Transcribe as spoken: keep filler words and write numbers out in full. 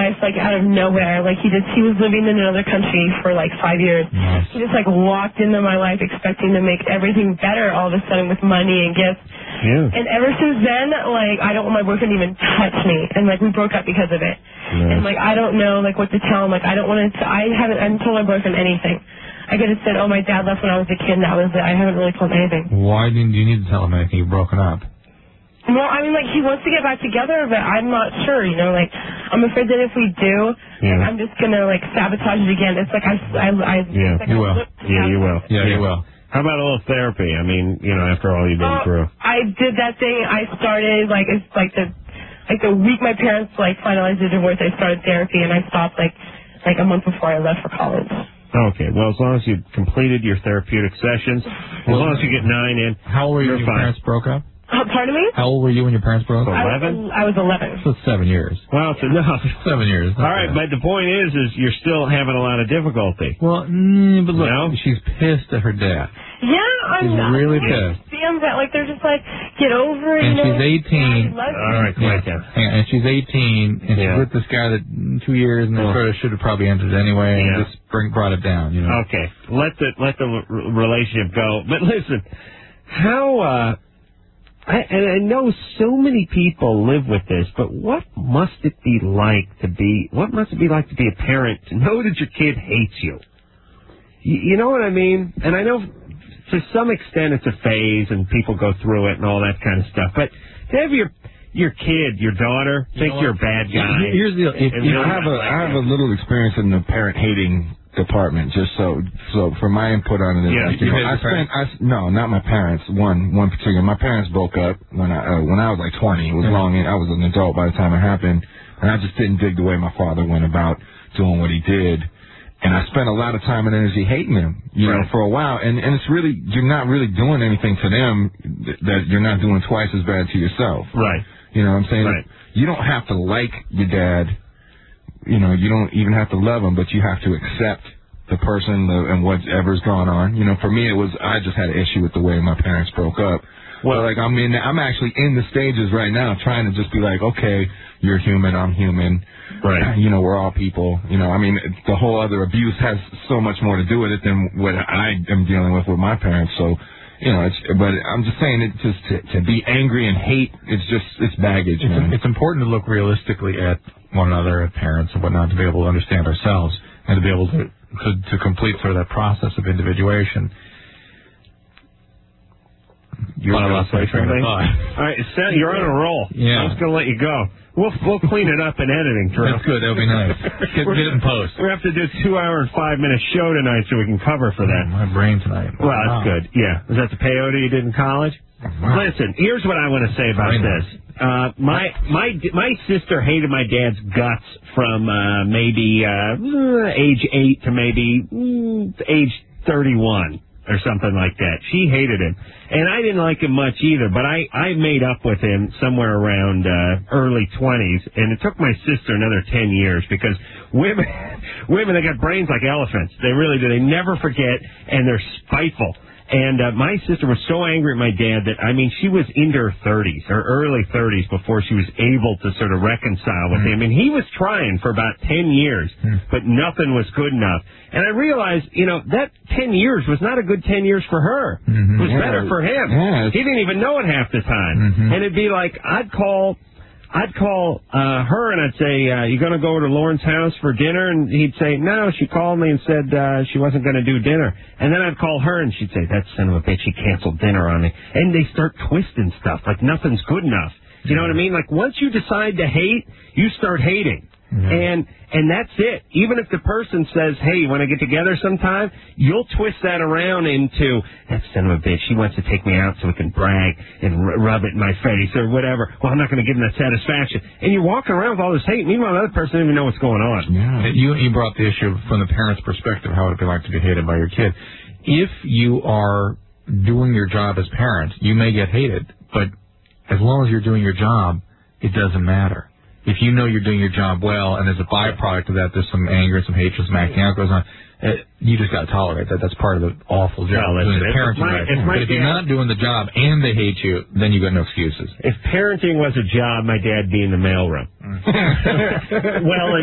life, like, out of nowhere. Like, he just, he was living in another country for, like, five years. Nice. He just, like, walked into my life expecting to make everything better all of a sudden with money and gifts. Yeah. And ever since then, like, I don't want my boyfriend to even touch me. And, like, we broke up because of it. Nice. And, like, I don't know, like, what to tell him. Like, I don't want to, I haven't, I haven't told my boyfriend anything. I could have said, oh, my dad left when I was a kid, and that was it. I haven't really told him anything. Why didn't you need to tell him anything? You've broken up. Well, I mean, like, he wants to get back together, but I'm not sure, you know, like, I'm afraid that if we do, yeah. I'm just going to, like, sabotage it again. It's like I, I, I yeah, like you I will. Yeah, you will. Yeah, you will. How about a little therapy? I mean, you know, after all you've been uh, through. I did that thing. I started, like, it's like the, like the week my parents, like, finalized the divorce, I started therapy, and I stopped, like, like a month before I left for college. Okay, well, as long as you completed your therapeutic sessions, as long as you get nine in, how old were you when your fine. parents broke up? Uh, pardon me? How old were you when your parents broke up? Eleven? I was, I was eleven. So it's seven years. Well, it's enough. Seven years. All right, but the point is, is you're still having a lot of difficulty. Well, mm, but look, no? she's pissed at her dad. Yeah, I'm She's not. really I pissed. understand that. Like, they're just like, get over it. And you know? she's eighteen. All right, quiet down. Yeah, and she's eighteen, and Yeah. she's with this guy that mm, two years, and they Oh. sort of should have probably ended anyway, Yeah. and just bring, brought it down, you know. Okay, let the let the r- relationship go. But listen, how? uh I, and I know so many people live with this, but what must it be like to be? What must it be like to be a parent to know that your kid hates you? You, you know what I mean? And I know to some extent it's a phase, and people go through it and all that kind of stuff. But to have your your kid, your daughter, You think know you're a what? bad guy. Here's the if, and you really know, I have a not like I have you. a little experience in the parent hating department. Just so so for my input on it, Yeah, like, you you know, hate I your spent I no not my parents. One one particular. My parents broke up when I uh, when I was like twenty. It was Mhm. long. I was an adult by the time it happened, and I just didn't dig the way my father went about doing what he did. And I spent a lot of time and energy hating him, you Right. know, for a while. And and it's really you're not really doing anything to them th- that you're not doing twice as bad to yourself. Right. You know what I'm saying? Right. You don't have to like your dad. You know, you don't even have to love him, but you have to accept the person the, and whatever's going on. You know, for me, it was I just had an issue with the way my parents broke up. Well, like I'm in, I'm actually in the stages right now, trying to just be like, okay, you're human, I'm human. Right. You know, we're all people. You know, I mean, the whole other abuse has so much more to do with it than what I am dealing with with my parents. So, you know, it's, but I'm just saying it just to, to be angry and hate, it's just, it's baggage, It's, man. it's important to look realistically at one another, at parents and whatnot, to be able to understand ourselves and to be able to to, to complete sort of that process of individuation. You're Wanna going to say say train of something? thought. All right, Seth, you're on a roll. Yeah. I'm just going to let you go. We'll we'll clean it up in editing, Drew. That's good. That'll be nice. Get, get it in post. We have to do a two-hour and five-minute show tonight so we can cover for that. My brain tonight. Well, Wow. that's good. Yeah. Was that the peyote you did in college? Wow. Listen, here's what I want to say about Very this. Uh, my my my sister hated my dad's guts from uh, maybe uh, age eight to maybe mm, age thirty-one or something like that. She hated him, and I didn't like him much either. But I I made up with him somewhere around uh, early twenties, and it took my sister another ten years because women women they got brains like elephants. They really do. They never forget, and they're spiteful. And uh, my sister was so angry at my dad that, I mean, she was into her thirties, or early thirties, before she was able to sort of reconcile with Mm. him. And he was trying for about ten years, Mm. but nothing was good enough. And I realized, you know, that ten years was not a good ten years for her. Mm-hmm. It was Yeah. better for him. Yeah, He didn't even know it half the time. Mm-hmm. And it'd be like, I'd call... I'd call uh, her and I'd say, uh, you going to go to Lauren's house for dinner? And he'd say, no, she called me and said uh, she wasn't going to do dinner. And then I'd call her and she'd say, that son of a bitch, she canceled dinner on me. And they start twisting stuff like nothing's good enough. You know what I mean? Like once you decide to hate, you start hating. Mm-hmm. And and that's it. Even if the person says, hey, you want to get together sometime? You'll twist that around into, that son of a bitch, she wants to take me out so we can brag and r- rub it in my face or whatever. Well, I'm not going to give him that satisfaction. And you're walking around with all this hate. Meanwhile, the other person doesn't even know what's going on. Yeah. You, you brought the issue from the parent's perspective, how it would be like to be hated by your kid. If you are doing your job as parents, you may get hated, but as long as you're doing your job, it doesn't matter. If you know you're doing your job well, and as a byproduct of that, there's some anger, some hatred, some acting out goes on, uh, you just got to tolerate that. That's part of the awful job Well, of doing listen, the if parenting my- right. if my But if you're dad- not doing the job and they hate you, then you got no excuses. If parenting was a job, my dad'd be in the mailroom. Well,